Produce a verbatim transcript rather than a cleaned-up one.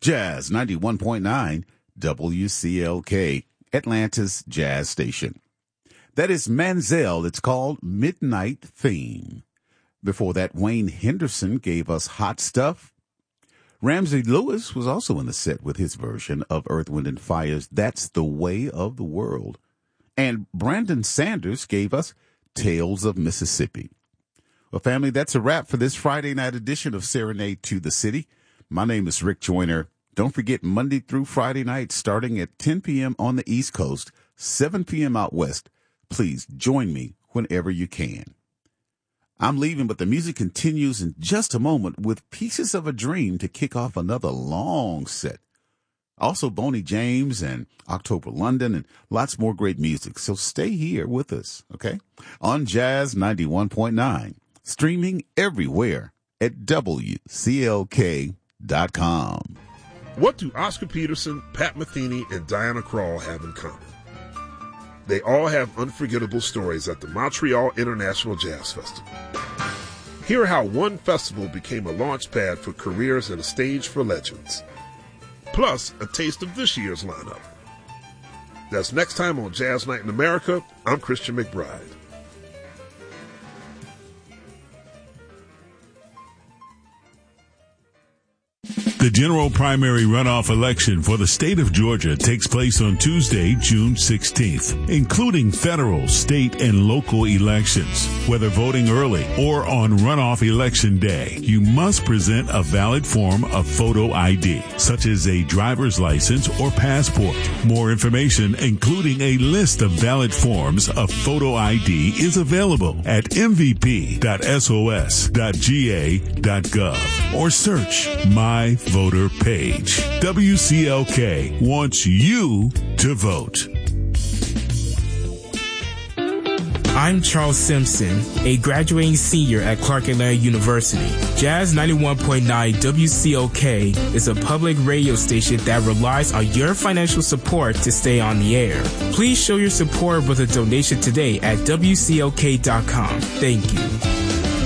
Jazz ninety-one point nine W C L K, Atlanta's jazz station. That is Manziel. It's called Midnight Theme. Before that, Wayne Henderson gave us Hot Stuff. Ramsey Lewis was also in the set with his version of Earth, Wind and Fire's That's the Way of the World. And Brandon Sanders gave us Tales of Mississippi. Well, family, that's a wrap for this Friday night edition of Serenade to the City. My name is Rick Joyner. Don't forget, Monday through Friday night, starting at ten p.m. on the East Coast, seven p.m. out West. Please join me whenever you can. I'm leaving, but the music continues in just a moment with Pieces of a Dream to kick off another long set. Also, Boney James and October London and lots more great music. So stay here with us, okay? On Jazz ninety-one point nine, streaming everywhere at W C L K dot com. What do Oscar Peterson, Pat Metheny, and Diana Krall have in common? They all have unforgettable stories at the Montreal International Jazz Festival. Hear how one festival became a launch pad for careers and a stage for legends. Plus, a taste of this year's lineup. That's next time on Jazz Night in America. I'm Christian McBride. The general primary runoff election for the state of Georgia takes place on Tuesday, June sixteenth, including federal, state, and local elections. Whether voting early or on runoff election day, you must present a valid form of photo I D, such as a driver's license or passport. More information, including a list of valid forms of photo I D, is available at m v p dot s o s dot g a dot gov or search My Voter Page. W C L K wants you to vote. I'm Charles Simpson, a graduating senior at Clark Atlanta University. Jazz ninety-one point nine W C L K is a public radio station that relies on your financial support to stay on the air. Please show your support with a donation today at W C L K dot com. Thank you.